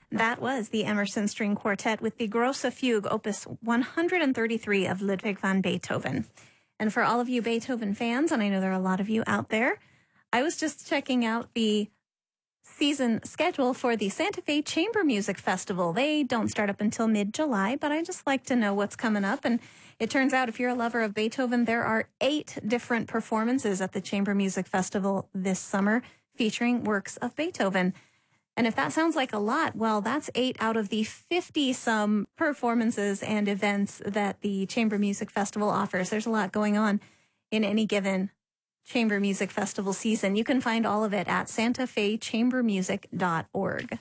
That was the Emerson String Quartet with the Grosse Fuge, opus 133 of Ludwig van Beethoven. And for all of you Beethoven fans, and I know there are a lot of you out there, I was just checking out the season schedule for the Santa Fe Chamber Music Festival. They don't start up until mid-July, but I just like to know what's coming up. And it turns out if you're a lover of Beethoven, there are 8 different performances at the Chamber Music Festival this summer featuring works of Beethoven. And if that sounds like a lot, well, that's 8 out of the 50-some performances and events that the Chamber Music Festival offers. There's a lot going on in any given Chamber Music Festival season. You can find all of it at santafechambermusic.org.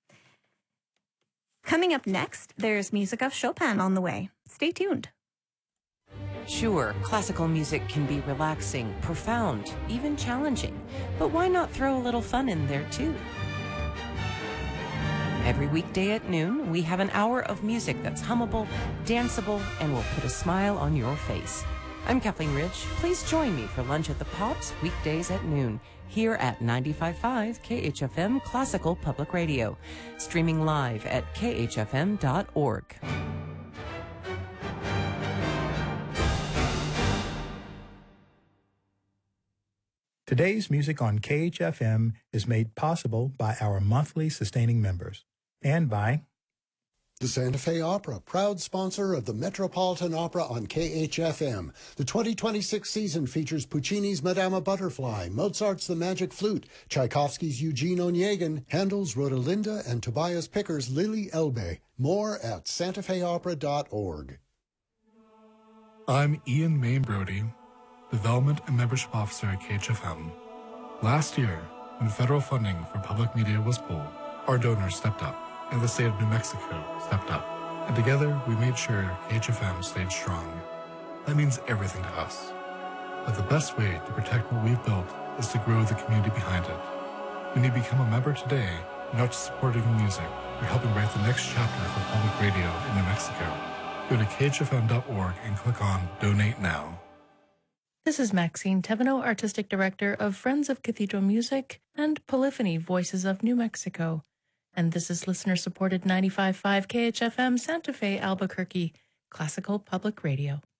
Coming up next, there's music of Chopin on the way. Stay tuned. Sure, classical music can be relaxing, profound, even challenging. But why not throw a little fun in there, too? Every weekday at noon, we have an hour of music that's hummable, danceable, and will put a smile on your face. I'm Kathleen Rich. Please join me for Lunch at the Pops, weekdays at noon, here at 95.5 KHFM Classical Public Radio, streaming live at khfm.org. Today's music on KHFM is made possible by our monthly sustaining members and by the Santa Fe Opera, proud sponsor of the Metropolitan Opera on KHFM. The 2026 season features Puccini's Madama Butterfly, Mozart's The Magic Flute, Tchaikovsky's Eugene Onegin, Handel's Rodelinda, and Tobias Picker's Lily Elbe. More at santafeopera.org. I'm Ian Main Brody, Development and Membership Officer at KHFM. Last year, when federal funding for public media was pulled, our donors stepped up, and the state of New Mexico stepped up. And together, we made sure KHFM stayed strong. That means everything to us. But the best way to protect what we've built is to grow the community behind it. When you become a member today, you're not just supporting music, you're helping write the next chapter for public radio in New Mexico. Go to khfm.org and click on Donate Now. This is Maxine Teveno, Artistic Director of Friends of Cathedral Music and Polyphony Voices of New Mexico. And this is listener-supported 95.5 KHFM Santa Fe, Albuquerque, Classical Public Radio.